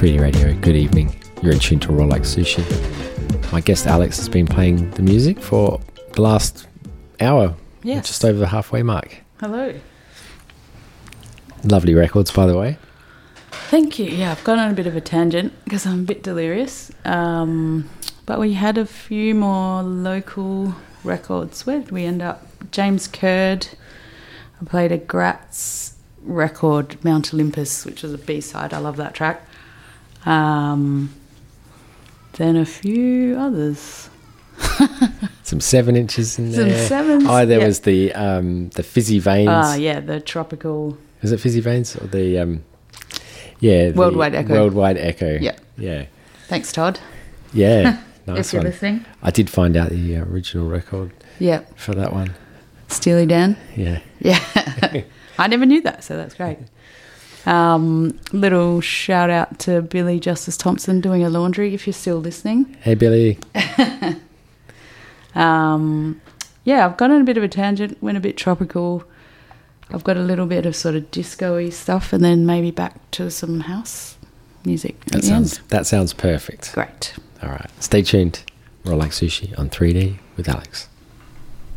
3D Radio, good evening. You're in tune to Raw Like Sushi. My guest Alex has been playing the music for the last hour. Yes. Just over the halfway mark. Hello. Lovely records, by the way. Thank you. Yeah, I've gone on a bit of a tangent because I'm a bit delirious. But we had a few more local records. Where did we end up? James Curd. I played a Gratz record, Mount Olympus, which was a B-side. I love that track. Then a few others. Some 7 inches in there. Some 7s. Oh, there was the Fizzy Veins. Yeah, the tropical. Is it Fizzy Veins or the Worldwide Echo. Worldwide Echo. Yeah. Yeah. Thanks, Todd. Yeah. Nice if you're one. listening. I did find out the original record. Yeah. For that one. Steely Dan. Yeah. Yeah. I never knew that, so that's great. Little shout out to Billy Justice Thompson doing a laundry if you're still listening. Hey, Billy. Yeah, I've gone on a bit of a tangent, went a bit tropical. I've got a little bit of sort of disco-y stuff and then maybe back to some house music. That sounds perfect. Great. All right. Stay tuned. Raw Like Sushi on 3D with Alex.